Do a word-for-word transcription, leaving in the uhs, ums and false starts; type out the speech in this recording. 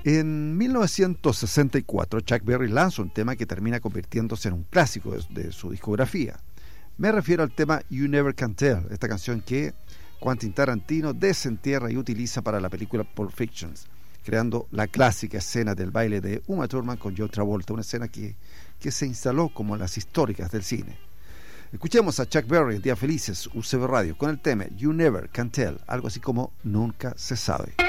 En mil novecientos sesenta y cuatro, Chuck Berry lanza un tema que termina convirtiéndose en un clásico de, de su discografía. Me refiero al tema You Never Can Tell, esta canción que Quentin Tarantino desentierra y utiliza para la película Pulp Fiction, creando la clásica escena del baile de Uma Thurman con John Travolta, una escena que, que se instaló como las históricas del cine. Escuchemos a Chuck Berry en Días Felices, U C B Radio, con el tema You Never Can Tell, algo así como Nunca se sabe.